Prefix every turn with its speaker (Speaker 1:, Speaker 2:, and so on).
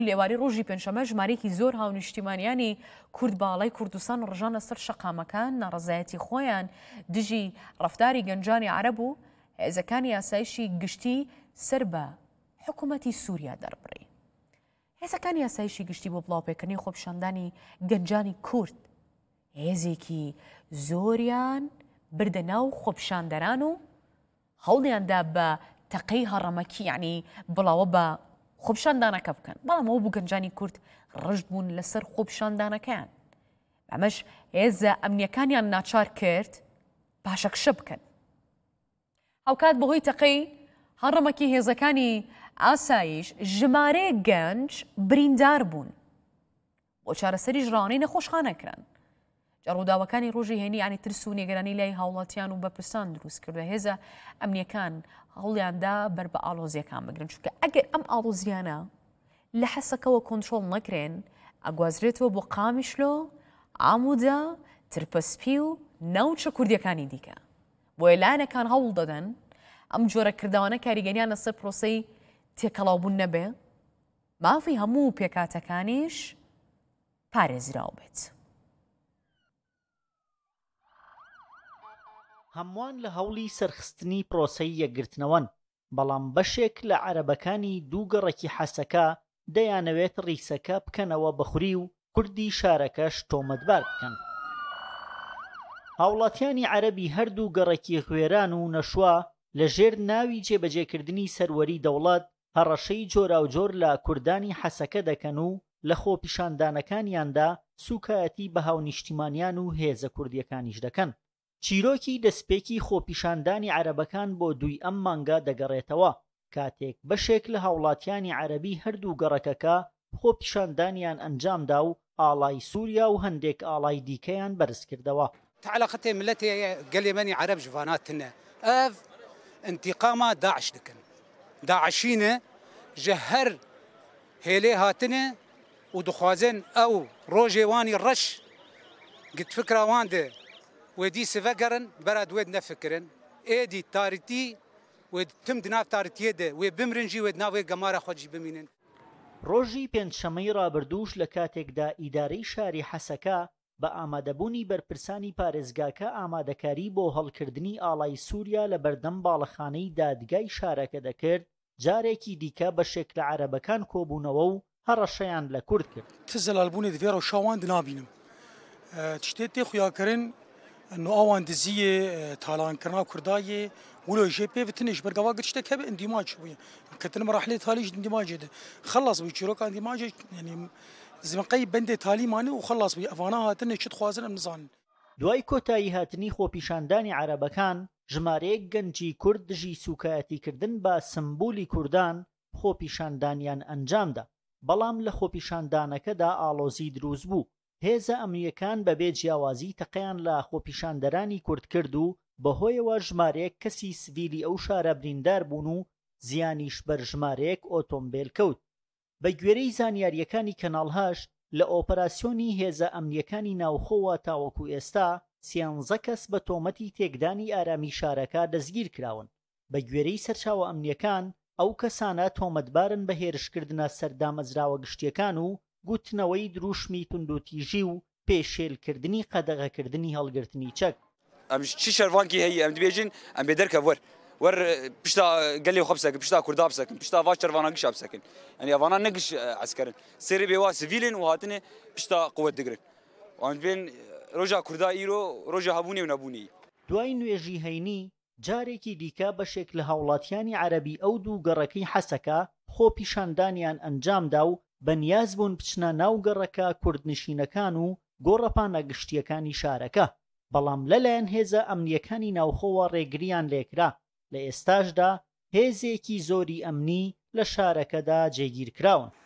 Speaker 1: لێواری ڕۆژی پێنجشەمە ژمارەیەکی زۆر هاونیشتیمانیانی کورد باڵای کوردستان ڕژانە سەر شەقامەکان ناڕەزایەتی خۆیان دژی ڕەفتاری گەنجانی عەرەب و هێزەکانی یاسایشی گشتی سەر بە حکوومەتی سووریا دەربڕی. هێزەکانی یاسایشی گشتی بۆ بڵاوپێکردنی خۆپیشاندانی گەنجانی کورد هێزێکی زۆریان بردە ناو خۆپیشاندەران و هەوڵیاندا بە تەقەی هەڕەمەکی یعنی بڵاوە بە خۆپیشاندانەکە بکەن، بەڵام ئەوە بوو گەنجانی کورد ڕژد بوون لەسەر خۆپیشاندانەکەیان. ئەمەش هێزە ئەمنیەکانیان ناچار کرد پاشەکشە بکەن. هەوکات بەهۆی تەقەی هەڕەمەکی هێزەکانی ئاسایش ژمارەیە گەنج بریندار بوون بۆ چارەسەری ژڕاوانەی نەخۆشخانەکران. ڕووداوەکانی ڕۆژی هێنی ینی ترس و نێگەرانی لای هاوڵاتیان و بەپرسان دروست کردووە. هێزە ئەمنیەکان هەوڵیاندا بەر بە ئاڵۆزیەکان بگرن، چونکە ئەگەر ئەم ئاڵۆزیانە لە حەسەکەەوە کۆنتڕۆڵ نەکرێن ئەگوازرێتەوە بۆ قامیشلۆ، ئاموودە، ترپەسپی و ناوچە کوردیەکانی دیکە. بۆیە لایەنەکان هەوڵ دەدەن ئەم جۆرە کرداوانە کاریگەنیان لەسەر پرۆسەی تێکەڵاوبوون نەبێ، مافی هەموو پێکاتەکانیش پارێزراو بێت.
Speaker 2: هەمووان لە هەوڵی سەرخستنی پرۆسەی یەکگرتنەوەن، بەڵام بەشێک لە عەرەبەکانی دوو گەڕێکی حەسەکە دەیانەوێت ڕیسەکە بکەنەوە بەخوری و کوردی شارەکەش تۆمەتبار بکەن. هاوڵاتیانی عەرەبی هەردوو گەڕێکی خوێران و نەشوا لە ژێر ناوی جێبەجێکردنی سەروەری دەوڵەت هەڕەشەی جۆراوجۆر لە کوردانی حەسەکە دەکەن و لە خۆپیشاندانەکانیاندا سوکایەتی بە هاونیشتیمانیان و هێزە کوردیەکانیش دەکەن. چیرۆکی دەستپێکی خۆپیشاندانی عەرەبەکان بۆ دووی ئەم مانگە دەگەڕێتەوە، کاتێک بەشێک لە هاوڵاتیانی عەرەبی هەردوو گەڕەکەکە خۆپیشاندانیان ئەنجامدا و ئاڵای سووریا و هەندێک ئاڵای دیکەیان بەرز کردەوە.
Speaker 3: تعلقتي ملتي قال يمني عرب جفاناتنا اف انتقام داعش دكن داعشينا جهر هيلي هاتنا ودخوازن او روجي واني الرش قد فكره وانده ودي سفكرن براد ود نفكرن ايدي تاريتي ود تم دناف تاريتي ده وبمرنجي ود ناوي قماره خوجي بمينن.
Speaker 2: ڕۆژی پێنجشەمەی ڕابردووش لە کاتێکدا ئیدارەی شاری حەسەکە بە ئامادەبوونی بەرپرسانی پارێزگاکە ئامادەکاری بۆ هەڵکردنی ئاڵای سووریا لە بەردەم باڵەخانەی دادگای شارەکە دەکرد، جارێکی دیکە بەشێک لە عەرەبەکان کۆبوونەوە و هەڕەشەیان لە کورد کرد.
Speaker 4: تزەلالبوونی دڤێرە و شاوان دنابینم تشتێ تێ خویاکردن انه اوان دزیه تالانکردنا کردایه ولو جي بي فتنش برقوا قد اشتكى باندماج شويه كتن مراحل تاليج اندماج ده خلص بيشيروك اندماج يعني زي قيب بند تالي ماني وخلص بي افانا هاتن شت خوازن امزان.
Speaker 2: دوای کۆتایی هاتنی خۆپیشاندانی عەرەبەکان ژمارەیەک گەنجی کورد دژی سوکایەتیکردن بە سمبولی کوردان خۆپیشاندانیان ئەنجامدا، بەڵام لە خۆپیشاندانەکەدا ئاڵۆزی دروست بوو. هێزە ئەمنیەکان بەبێ جیاوازی تەقەیان لە خۆپیشاندەرانی کورد کرد و بەهۆیەوە ژمارەیەک کەسی سڤیلی ئەو شارە بریندار بوون و زیانیش بەر ژمارەیەک ئۆتۆمبیل کەوت. بە گوێرەی زانیاریەکانی کەناڵ 8 لە ئۆپەراسیۆنی هێزە ئەمنیەکانی ناوخۆوە تاوەکو ئێستا 13 کەس بە تۆمەتی تێکدانی ئارامی شارەکە دەستگیر کراون. بە گوێرەی سەرچاوە ئەمنیەکان ئەو کەسانە تۆمەتبارن بە هێرشکردنە سەردامەزراوە گشتیەکان و گوتنەوەی دروشمی توندوتیژی و پێشێلکردنی قەدەغەکردنی هەڵگرتنی چەک.
Speaker 5: ئەم چی شەروانکی هەیە ئەم دەبێژین ئەم بێدەرکە وەر پشتا گەلێ خۆ بسەکن پشتا کووردا بسەکن پشتا ڤاش چەروانە گشا بسەکن ئەنی ئەڤانە نەگش عەسکەرن سێرێ بێوا سڤیلن و هاتنێ پشتا قووەت دەگرن وان بێن ڕۆژا کووردا ئیرۆ ڕۆژە هەبوونی و نەبوونی.
Speaker 2: دوای نوێژی هەینی جارێکی دیکە بەشێک لە هاوڵاتیانی عەرەبی ئەو دوو گەڕەکەی حەسەکە خۆپیشاندانیان ئەنجامدا و بەنیاز بوون بچنە ناو گەڕەکە کوردنشینەکان و گۆڕەپانە گشتیەکانی شارەکە، بەڵام لەلایەن هێزە ئەمنیەکانی ناوخۆوە ڕێگریان لێکرا. لە ئێستاشدا هێزێکی زۆری ئەمنی لە شارەکەدا جێگیر کراون.